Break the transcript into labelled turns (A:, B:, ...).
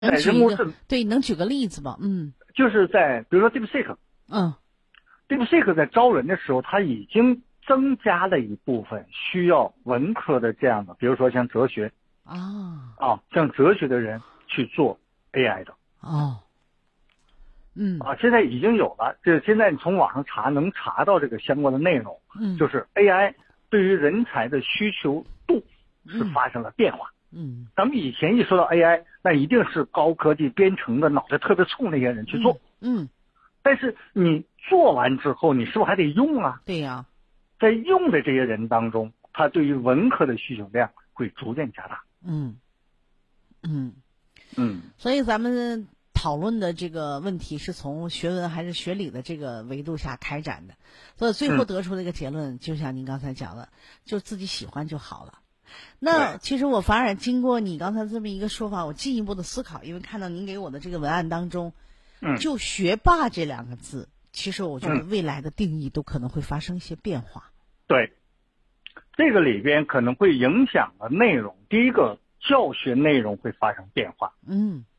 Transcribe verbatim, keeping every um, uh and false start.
A: 在人工智能，
B: 对，能举个例子吗？嗯，
A: 就是在比如说 DeepSeek，
B: 嗯
A: DeepSeek 在招人的时候，它已经增加了一部分需要文科的这样的，比如说像哲学
B: 啊
A: 啊，像哲学的人去做 A I 的。
B: 哦，嗯
A: 啊，现在已经有了，这现在你从网上查能查到这个相关的内容，
B: 嗯，
A: 就是 A I 对于人才的需求度是发生了变化。
B: 嗯，
A: 咱们以前一说到 A I， 那一定是高科技编程的脑袋特别冲那些人去做，
B: 嗯，嗯
A: 但是你做完之后，你是不是还得用啊？
B: 对呀、
A: 在用的这些人当中，他对于文科的需求量会逐渐加大。
B: 嗯嗯，
A: 嗯，
B: 所以咱们讨论的这个问题是从学文还是学理的这个维度下开展的，所以最后得出的一个结论，就像您刚才讲的，就自己喜欢就好了。那其实我反而经过你刚才这么一个说法，我进一步的思考，因为看到您给我的这个文案当中，
A: 嗯，
B: 就学霸这两个字，其实我觉得未来的定义都可能会发生一些变化。
A: 对，这个里边可能会影响的内容，第一个教学内容会发生变化。
B: 嗯